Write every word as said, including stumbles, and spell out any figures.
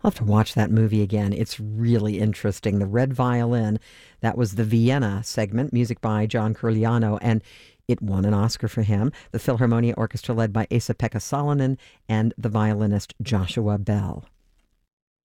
I'll have to watch that movie again. It's really interesting. The Red Violin, that was the Vienna segment, music by John Curigliano, and it won an Oscar for him. The Philharmonia Orchestra led by Esa-Pekka Salonen and the violinist Joshua Bell.